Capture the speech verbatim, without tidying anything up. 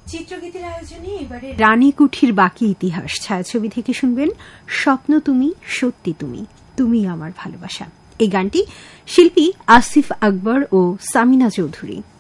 চিত্রগীতের আয়োজনে এবারে রানীকুঠির বাকি ইতিহাস ছায়াছবি থেকে শুনবেন স্বপ্ন তুমি সত্যি তুমি তুমি আমার ভালোবাসা। এই গানটি শিল্পী আসিফ আকবর ও সামিনা চৌধুরী।